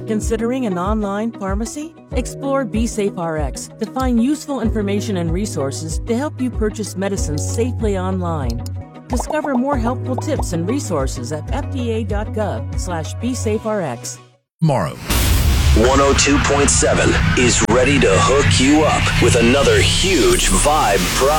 Considering an online pharmacy? Explore BeSafeRx to find useful information and resources to help you purchase medicines safely online. Discover more helpful tips and resources at fda.gov/BeSafeRx. Tomorrow. 102.7 is ready to hook you up with another huge Vibe prize.